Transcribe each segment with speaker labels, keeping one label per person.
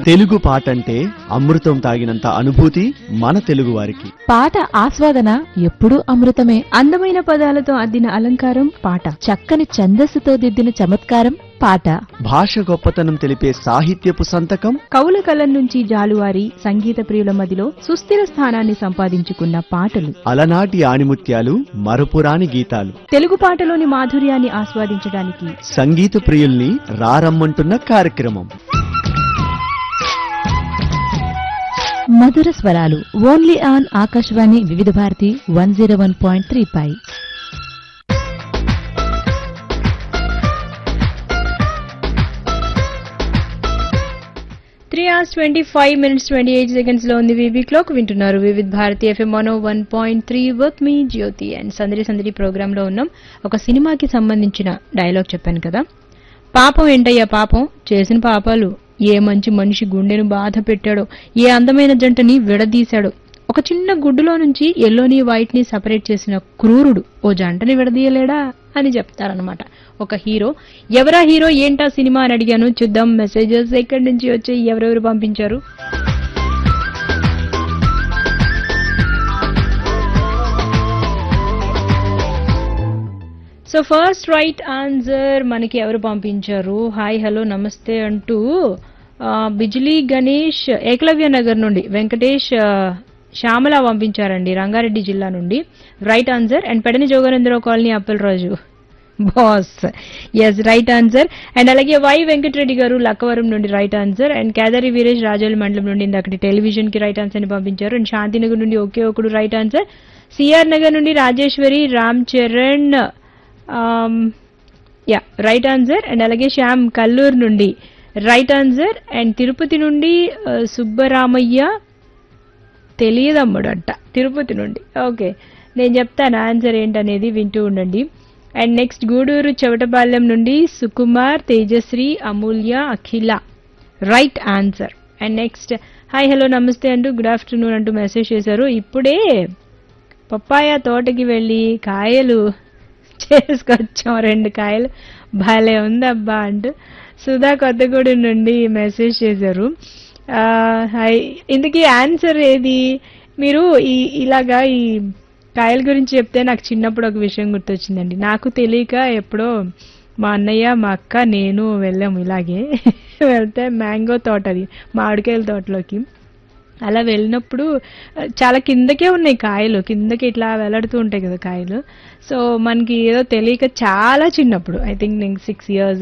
Speaker 1: తెలుగు పాటంటే అమృతం తాగినంత అనుభూతి మన తెలుగు వారికి.
Speaker 2: పాట ఆస్వాదన ఎప్పుడూ అమృతమే.
Speaker 3: అందమైన పదాలతో అద్దిన అలంకారం పాట,
Speaker 2: చక్కని ఛందస్సుతో దిద్దిన చమత్కారం పాట.
Speaker 1: భాష గొప్పతనం తెలిపే సాహిత్యపు సంతకం
Speaker 3: కవుల కలం నుంచి జాలువారి సంగీత ప్రియుల మదిలో సుస్థిర స్థానాన్ని సంపాదించుకున్న పాటలు,
Speaker 1: అలనాటి ఆణిముత్యాలు, మరపురాని గీతాలు.
Speaker 3: తెలుగు పాటలోని మాధుర్యాన్ని ఆస్వాదించడానికి
Speaker 1: సంగీత ప్రియుల్ని రారమ్మంటున్న కార్యక్రమం
Speaker 2: మధుర స్వరాలు ఓన్లీ ఆన్ ఆకాశవాణి వివిధ భారతి 101.3 పై.
Speaker 3: త్రీ అవర్స్ 25 minutes 28 seconds లో ఉంది వీబీ క్లాక్. వింటున్నారు Vividh Bharati FM 101.3 with me Jyothi and సందడి సందడి ప్రోగ్రామ్ లో ఉన్నాం. ఒక సినిమాకి సంబంధించిన డైలాగ్ చెప్పాను కదా, పాపం ఏంటయ్యా పాపం, చేసిన పాపాలు, ఏ మంచి మనిషి గుండెను బాధ పెట్టాడో, ఏ అందమైన జంటని విడదీశాడో, ఒక చిన్న గుడ్డులో నుంచి ఎల్లోని వైట్ ని సపరేట్ చేసిన క్రూరుడు ఓ జంటని విడదీయలేడా అని చెప్తారనమాట ఒక హీరో. ఎవరా హీరో ఏంటా సినిమా అని అడిగాను. చూద్దాం మెసేజెస్ ఎక్కడి నుంచి వచ్చాయి, ఎవరెవరు పంపించారు. సో ఫస్ట్ రైట్ ఆన్సర్ మనకి ఎవరు పంపించారు, హాయ్ హలో నమస్తే అంటూ బిజ్లీ గణేష్ ఏకలవ్య నగర్ నుండి వెంకటేష్ శ్యామల పంపించారండి, రంగారెడ్డి జిల్లా నుండి. Right answer. And పెడని Joganendra Rao colony Appalaraju boss, yes right answer. And అలాగే వై వెంకటరెడ్డి గారు లక్కవరం నుండి right answer. And Kedari Veeresh Rajoli మండలం నుండి ఇందాకటి టెలివిజన్ కి రైట్ ఆన్సర్ ని పంపించారు. అండ్ శాంతినగర్ నుండి ఒకే ఒకడు రైట్ ఆన్సర్. సిఆర్ నగర్ నుండి Rajeshwari Ram Charan yeah right answer. And అలాగే శ్యామ్ కల్లూరు నుండి రైట్ ఆన్సర్. అండ్ తిరుపతి నుండి సుబ్బరామయ్య తెలియదమ్ముడంట తిరుపతి నుండి. ఓకే నేను చెప్తాను ఆన్సర్ ఏంటనేది, వింటూ ఉండండి. అండ్ నెక్స్ట్ గూడూరు చెవటపాలెం నుండి సుకుమార్ తేజశ్రీ అమూల్య అఖిల right answer. And next hi hello నమస్తే అంటూ గుడ్ ఆఫ్టర్నూన్ అంటూ మెసేజ్ చేశారు. ఇప్పుడే పప్పాయ తోటకి వెళ్ళి కాయలు చేసుకొచ్చాం, 2 కాయలు భలే ఉందబ్బా అంటూ సుధా కొత్తగూడెం నుండి మెసేజ్ చేశారు. హాయ్, ఇందుకీ ఆన్సర్ ఏది? మీరు ఇలాగా ఈ కాయల గురించి చెప్తే నాకు చిన్నప్పుడు ఒక విషయం గుర్తొచ్చిందండి. నాకు తెలియక ఎప్పుడో మా అన్నయ్య మా అక్క నేను వెళ్ళాము ఇలాగే వెళ్తే మ్యాంగో తోట, అది మామిడికాయల తోటలోకి. అలా వెళ్ళినప్పుడు చాలా కిందకే ఉన్నాయి కాయలు, కిందకి ఇట్లా వెళ్లాడుతూ ఉంటాయి కదా కాయలు. సో మనకి ఏదో తెలియక చాలా చిన్నప్పుడు, ఐ థింక్ నేను 6 years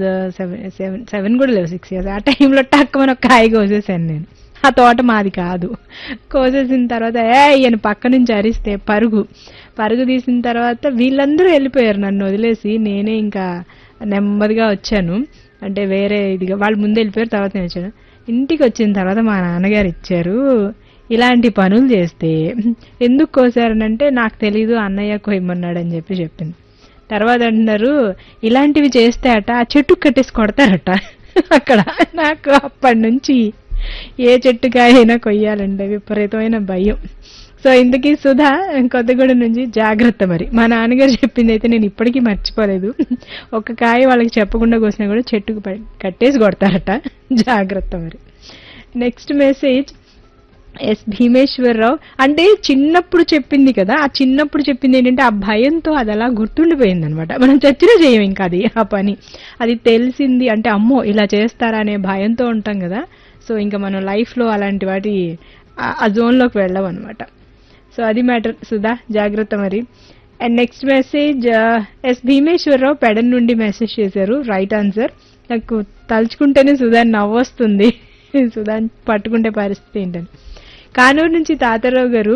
Speaker 3: 7 కూడా లేవు 6 years ఆ టైంలో టక్కుమని ఒక కాయ కోసేసాను నేను. ఆ తోట మాది కాదు. కోసేసిన తర్వాత ఈయన పక్క నుంచి అరిస్తే పరుగు తీసిన తర్వాత వీళ్ళందరూ వెళ్ళిపోయారు నన్ను వదిలేసి. నేనే ఇంకా నెమ్మదిగా వచ్చాను, అంటే వేరే ఇదిగా వాళ్ళు ముందు వెళ్ళిపోయారు, తర్వాత నేను వచ్చాను. ఇంటికి వచ్చిన తర్వాత మా నాన్నగారు ఇచ్చారు. ఇలాంటి పనులు చేస్తే ఎందుకు కోసారనంటే నాకు తెలీదు, అన్నయ్య కోయమన్నాడని చెప్పింది. తర్వాత అంటున్నారు ఇలాంటివి చేస్తే అట ఆ చెట్టుకు కట్టేసి కొడతారట అక్కడ. నాకు అప్పటి నుంచి ఏ చెట్టుకాయ అయినా కొయ్యాలంటే విపరీతమైన భయం. సో ఇందుకీ సుధా కొత్తగూడెం నుంచి జాగ్రత్త. మరి మా నాన్నగారు చెప్పింది అయితే నేను ఇప్పటికీ మర్చిపోలేదు. ఒక కాయ వాళ్ళకి చెప్పకుండా కోసినా కూడా చెట్టుకు కట్టేసి కొడతారట, జాగ్రత్త. మరి నెక్స్ట్ మెసేజ్ ఎస్ భీమేశ్వరరావు. అంటే చిన్నప్పుడు చెప్పింది కదా, ఆ చిన్నప్పుడు చెప్పింది ఏంటంటే ఆ భయంతో అది అలా గుర్తుండిపోయింది అనమాట. మనం చచ్చినా చేయం ఇంకా అది ఆ పని. అది తెలిసింది అంటే అమ్మో ఇలా చేస్తారా అనే భయంతో ఉంటాం కదా. సో ఇంకా మనం లైఫ్లో అలాంటి వాటి ఆ జోన్లోకి వెళ్ళాం అనమాట. సో అది మ్యాటర్. సుధా జాగ్రత్త మరి. And next message yes Bhimeswara Rao Pedana నుండి మెసేజ్ చేశారు, రైట్ ఆన్సర్. నాకు తలుచుకుంటేనే సుధా నవ్వొస్తుంది, సుధా పట్టుకుంటే పరిస్థితి ఏంటని. కానూరు నుంచి తాతారావు గారు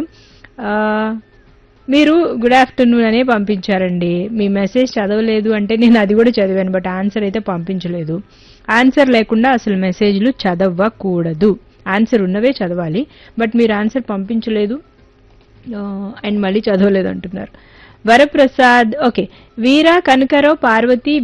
Speaker 3: మీరు గుడ్ ఆఫ్టర్నూన్ అనే పంపించారండి. మీ మెసేజ్ చదవలేదు అంటే నేను అది కూడా చదివాను, బట్ ఆన్సర్ అయితే పంపించలేదు. ఆన్సర్ లేకుండా అసలు మెసేజ్లు చదవకూడదు, ఆన్సర్ ఉన్నవే చదవాలి. బట్ మీరు ఆన్సర్ పంపించలేదు అండ్ మళ్ళీ చదవలేదు అంటున్నారు. వరప్రసాద్ ఓకే. వీర కనకరావు పార్వతి